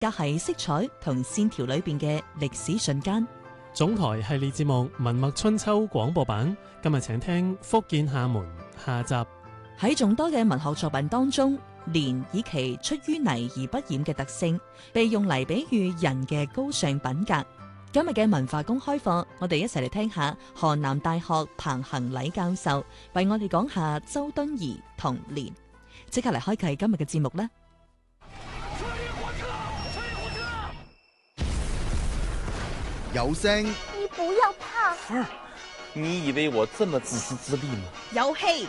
夾喺色彩同線條裏邊嘅歷史瞬間。 總台系列節目《文墨春秋》廣播版，今日請聽福建廈門下集。 喺眾多嘅文學作品當中，蓮以其出淤泥而不染嘅特性，被用嚟比喻人嘅高尚品格。今日嘅文化公開課，我哋一齊嚟聽下河南大學彭恒禮教授為我哋講下周敦頤同蓮。即刻嚟開啟今日嘅節目啦！ 有聲， 你不要怕。 不是，你以為我這麼自私自利嗎？ 有戲，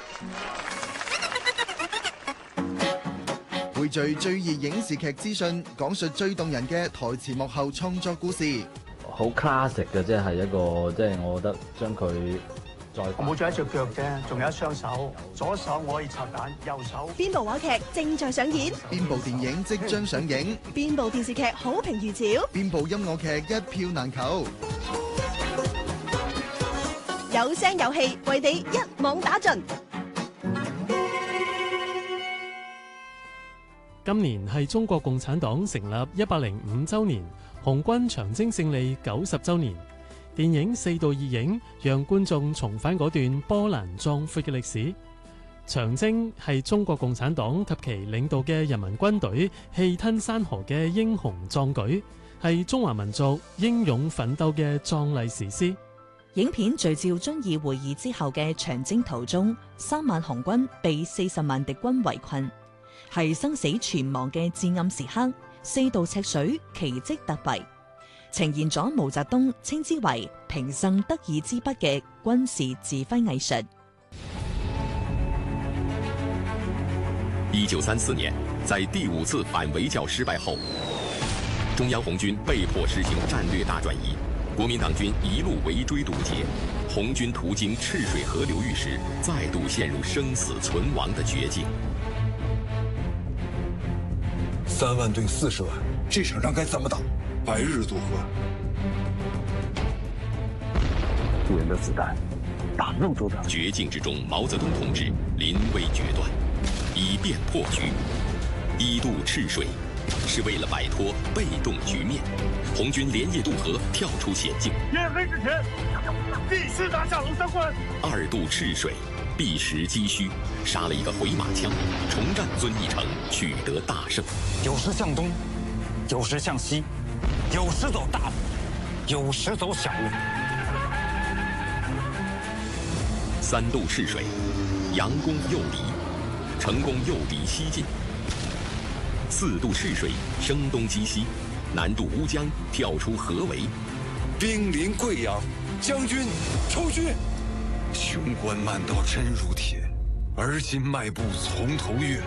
匯聚最熱影視劇資訊，講述最動人嘅台前幕後創作故事。 好 classic 嘅，即係一個，即係我覺得將佢再我冇咗一隻腳啫，仲有一雙手，左手我可以拆彈，右手。 邊部話劇正在上演？ 邊部電影即將上映？ 邊部電視劇好評如潮？ 邊部音樂劇一票難求？ 有聲有戲，為你一網打盡。 今年係中國共產黨成立105週年，紅軍長征勝利90週年。電影四道二映，讓觀眾重返嗰段波瀾壯闊嘅歷史。長征係中國共產黨及其領導嘅人民軍隊氣吞山河嘅英雄壯舉，係中華民族英勇奮鬥嘅壯麗史詩。 影片聚焦遵義會議之後嘅長征途中，3萬紅軍被40萬敵軍圍困，係生死存亡嘅至暗時刻。4道赤水奇蹟突圍，呈現咗毛澤東稱之為平生得意之筆嘅軍事指揮藝術。 1934年，在第5次反圍剿失敗後，中央紅軍被迫實行戰略大轉移，國民黨軍一路圍追堵截，紅軍途經赤水河流域時，再度陷入生死存亡的絕境。 3萬對40萬，這場仗該怎麼打？白日渡河。 救人的子彈打肉都長。 絕境之中，毛澤東同志臨危決斷，以變破局，一渡赤水，是為了擺脫被動局面。紅軍連夜渡河，跳出險境。 天黑之前，必須拿下龍山關。 2渡赤水，避實擊虛，殺了一個回馬槍，重戰遵義城，取得大勝。 有時向東，有時向西，有時走大路，有時走小路。 3渡赤水，佯攻誘敵，成功誘敵西進。4渡赤水，聲東擊西，南渡烏江，跳出河圍。 兵臨貴陽，將軍抽軍。雄關漫道真如鐵，而今邁步從頭越。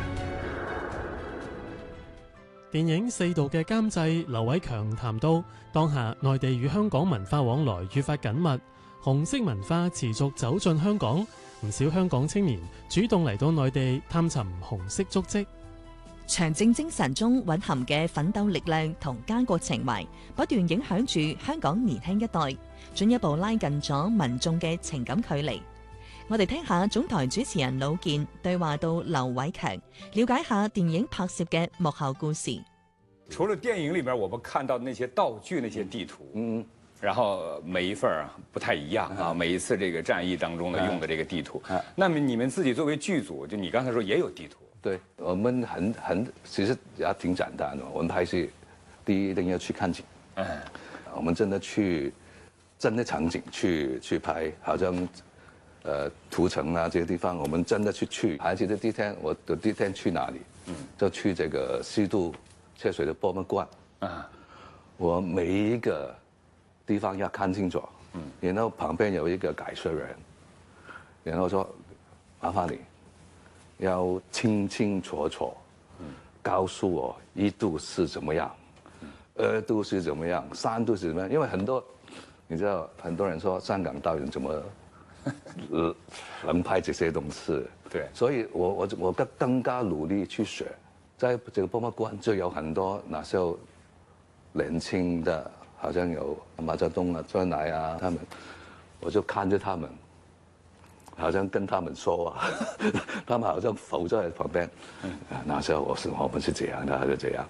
電影四道嘅監製劉偉強談到，當下內地與香港文化往來越發緊密，紅色文化持續走進香港，唔少香港青年主動嚟到內地探尋紅色足跡。 長征精神中蘊含嘅奮鬥力量同家國情懷，不斷影響住香港年輕一代，進一步拉近咗民眾嘅情感距離。我哋聽下總台主持人魯健對話到劉偉強，了解下電影拍攝嘅幕後故事。 除了電影裏面我們看到那些道具、那些地圖，然後每一份不太一樣啊，每一次這個戰役當中呢用的這個地圖，那麼你們自己作為劇組，就你剛才說也有地圖。 對，我們其實也挺簡單的。我們拍戲，第一一定要去看景。我們真的去真的場景去拍，好像屠城啊這些地方，我們真的去。還記得第一天，我的第一天去哪裡？就去這個4渡赤水的博物館。我每一個地方要看清楚。然後旁邊有一個解說人，然後說麻煩你。要清清楚楚告訴我1渡是怎麼樣，2渡是怎麼樣，3渡是怎麼樣？因為很多，你知道，很多人說香港導演怎麼能拍這些東西？對，所以我更加努力去學。在這個博物館就有很多那時候年輕的，好像有毛澤東啊、周恩來啊，他們，我就看着他們。好像跟他們說話，他們好像浮在旁邊。那時候我們是這樣的，就這樣。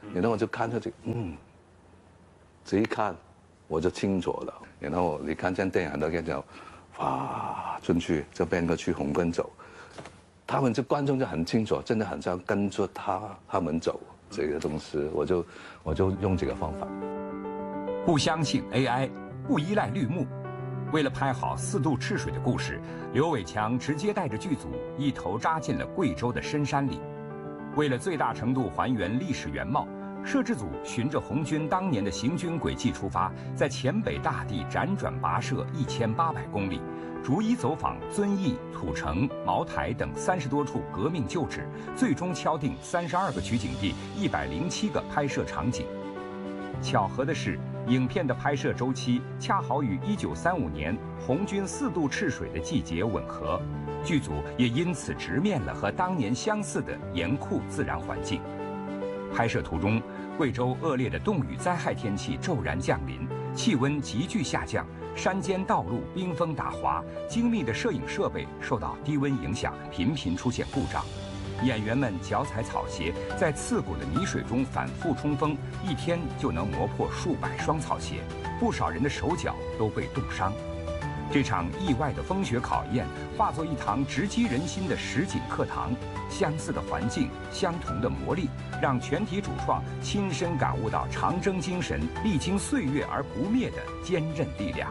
然后我就看下去，这一看我就清楚了。然后你看见电影都看到，哇，进去就边个去红棍走，他们这观众就很清楚，真的很像跟着他们走这个东西，我就用这个方法。 不相信 AI， 不依赖绿幕。为了拍好4渡赤水的故事，刘伟强直接带着剧组一头扎进了贵州的深山里。为了最大程度还原历史原貌，摄制组循着红军当年的行军轨迹出发，在黔北大地辗转跋涉1800公里，逐一走访遵义、土城、茅台等30多处革命旧址，最终敲定32个取景地、107个拍摄场景。巧合的是，影片的拍摄周期恰好与1935年红军4渡赤水的季节吻合，剧组也因此直面了和当年相似的严酷自然环境。拍摄途中，贵州恶劣的冻雨灾害天气骤然降临，气温急剧下降，山间道路冰封打滑，精密的摄影设备受到低温影响，频频出现故障。演员们脚踩草鞋，在刺骨的泥水中反复冲锋，一天就能磨破数百双草鞋，不少人的手脚都被冻伤。这场意外的风雪考验，化作一堂直击人心的实景课堂。相似的环境，相同的磨砺，让全体主创亲身感悟到长征精神历经岁月而不灭的坚韧力量。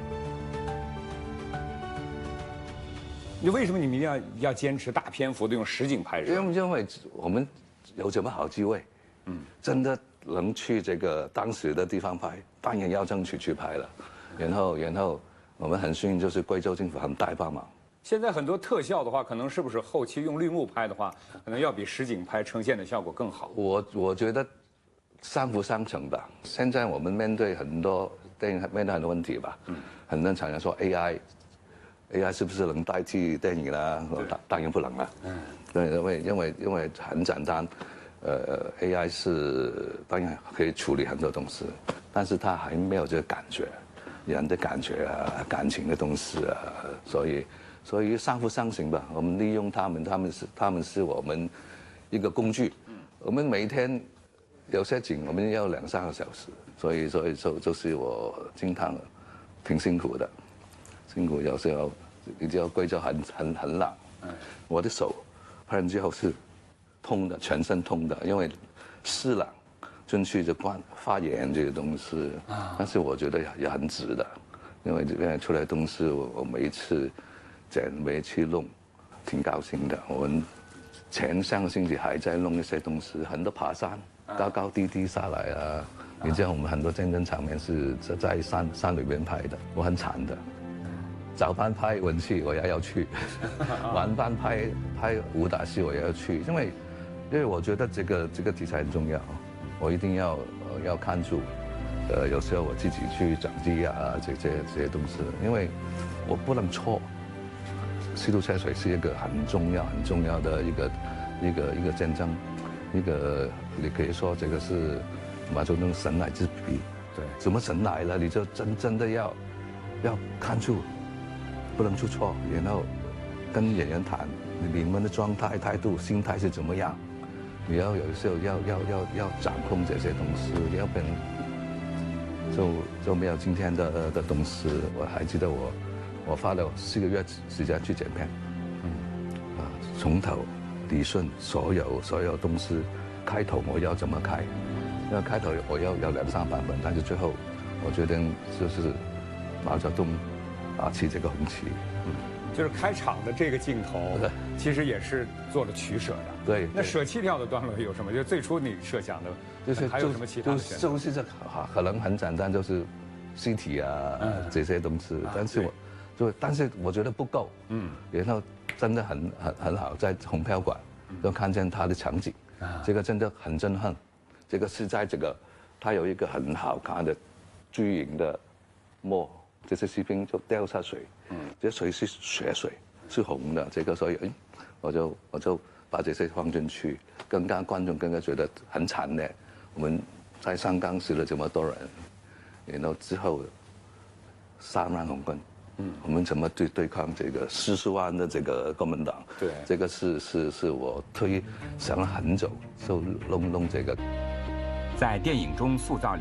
你为什么你们要坚持大篇幅的用实景拍摄？ 因为我们有这么好机会，真的能去这个当时的地方拍，当然要争取去拍了。然后我们很幸运，就是贵州政府很大帮忙。 现在很多特效的话，可能是不是后期用绿幕拍的话，可能要比实景拍呈现的效果更好？ 我觉得相辅相成吧。现在我们面对很多电影面对很多问题吧，很多常常说 AI 是不是能代替电影啦？当然不能了。对，因为很简单，AI 是当然可以处理很多东西，但是它还没有这个感觉，人的感觉啊，感情的东西啊，所以相辅相成吧。我们利用他们是我们一个工具。我们每天有些景我们要2-3个小时，所以就是我经常挺辛苦的，有时候你知道贵州很冷，我的手拍完之后是痛的，全身痛的，因为湿冷进去就发炎这个东西。但是我觉得也很值得，因为这边出来的东西我每一次剪每一次弄，挺高兴的。我们上个星期还在弄一些东西，很多爬山，高高低低下来啊。你知道我们很多战争场面是在山里边拍的，我很惨的。早班拍文戏我也要去，晚班拍武打戏我也要去，因为我觉得这个题材很重要，我一定要看住。有时候我自己去掌机啊这些东西，因为我不能错。4渡赤水是一个很重要的一个战争，你可以说这个是马祖那种神来之笔。对，怎么神来了，你就真的要看住。不能出错，然后跟演员谈，你们的状态、态度、心态是怎么样？你要有时候要掌控这些东西，要不然就没有今天的东西。我还记得我花了4个月时间去剪片，从头理顺所有东西，开头我要怎么开？因为开头我要2-3版本，但是最后我决定就是毛泽东。起这个红旗， 就是开场的这个镜头，其实也是做了取舍的。对，那舍弃掉的段落有什么？就最初你设想的，就是还有什么其他的选择？ 就是这可能很简单，就是尸体啊这些东西，但是我觉得不够。然后真的很好，在红票馆都看见他的场景，这个真的很震撼。这个是在它有一个很好看的巨型的墨。这些士兵就掉下水，这水是血水，是红的。这个所以，我就把这些放进去，观众更加觉得很惨烈。我们在上岗死了这么多人，然后之后3万红军，我们怎么对抗这个40万的这个国民党？对，这个是我想了很久，就弄这个。 在电影中塑造